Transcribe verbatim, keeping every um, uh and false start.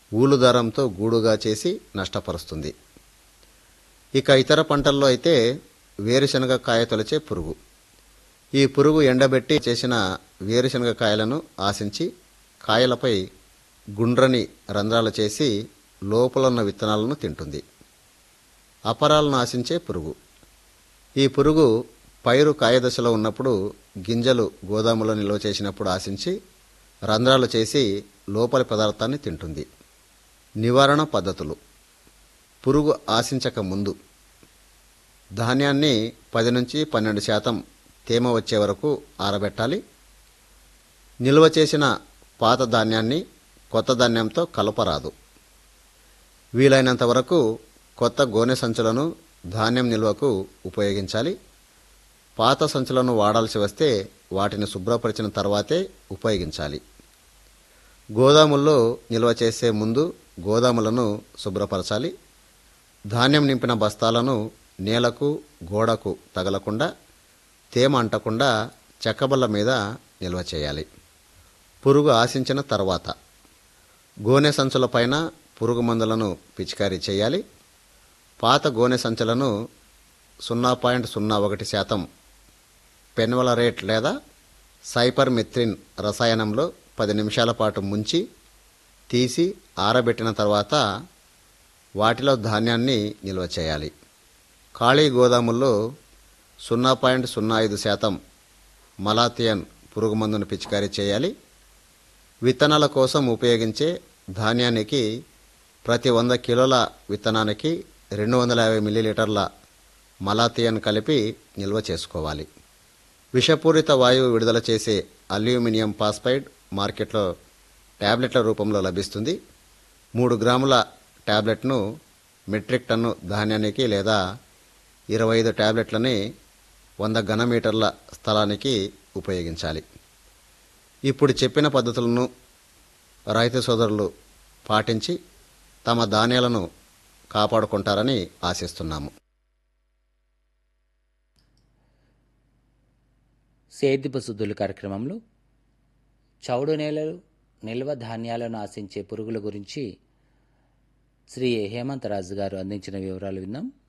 ఊలు దారంతో గూడుగా చేసి నష్టపరుస్తుంది. ఇక ఇతర పంటల్లో అయితే వేరుశనగ కాయ తొలిచే పురుగు. ఈ పురుగు ఎండబెట్టి చేసిన వేరుశనగ కాయలను ఆశించి కాయలపై గుండ్రని రంధ్రాలు చేసి లోపలున్న విత్తనాలను తింటుంది. అపరాలను ఆశించే పురుగు. ఈ పురుగు పైరు కాయదశలో ఉన్నప్పుడు గింజలు గోదాములో నిల్వ చేసినప్పుడు ఆశించి రంధ్రాలు చేసి లోపలి పదార్థాన్ని తింటుంది. నివారణ పద్ధతులు. పురుగు ఆశించక ముందు ధాన్యాన్ని పది నుంచి పన్నెండు శాతం తేమ వచ్చే వరకు ఆరబెట్టాలి. నిల్వ చేసిన పాత ధాన్యాన్ని కొత్త ధాన్యంతో కలపరాదు. వీలైనంత వరకు కొత్త గోనె సంచులను ధాన్యం నిల్వకు ఉపయోగించాలి. పాత సంచులను వాడాల్సి వస్తే వాటిని శుభ్రపరిచిన తర్వాతే ఉపయోగించాలి. గోదాముల్లో నిల్వ చేసే ముందు గోదాములను శుభ్రపరచాలి. ధాన్యం నింపిన బస్తాలను నేలకు గోడకు తగలకుండా తేమ అంటకుండా చెక్కబల్ల మీద నిల్వ చేయాలి. పురుగు ఆశించిన తర్వాత గోనె సంచులపైన పురుగు మందులను పిచికారీ చేయాలి. పాత గోనె సంచులను సున్నా పాయింట్ సున్నా ఒకటి శాతం పెన్వలరేట్ లేదా సైపర్మెథ్రిన్ రసాయనంలో పది నిమిషాల పాటు ముంచి తీసి ఆరబెట్టిన తర్వాత వాటిలో ధాన్యాన్ని నిల్వ చేయాలి. ఖాళీ గోదాముల్లో సున్నా పాయింట్ సున్నా ఐదు శాతం మలాథియన్ పురుగు మందును పిచికారీ చేయాలి. విత్తనాల కోసం ఉపయోగించే ధాన్యానికి ప్రతి వంద కిలోల విత్తనానికి రెండు వందల యాభై మిల్లీలీటర్ల మలాథియన్ కలిపి నిల్వ చేసుకోవాలి. విషపూరిత వాయువు విడుదల చేసే అల్యూమినియం ఫాస్ఫైడ్ మార్కెట్లో టాబ్లెట్ల రూపంలో లభిస్తుంది. మూడు గ్రాముల టాబ్లెట్ను మెట్రిక్ టన్ను ధాన్యానికి లేదా ఇరవై ఐదు టాబ్లెట్లని వంద ఘనమీటర్ల స్థలానికి ఉపయోగించాలి. ఇప్పుడు చెప్పిన పద్ధతులను రైతు సోదరులు పాటించి తమ ధాన్యాలను కాపాడుకుంటారని ఆశిస్తున్నాము. సేద్యపు శుద్ధులు కార్యక్రమంలో చౌడు నేలలు నిల్వ ధాన్యాలను ఆశించే పురుగుల గురించి శ్రీ హేమంతరాజు గారు అందించిన వివరాలు విన్నాం.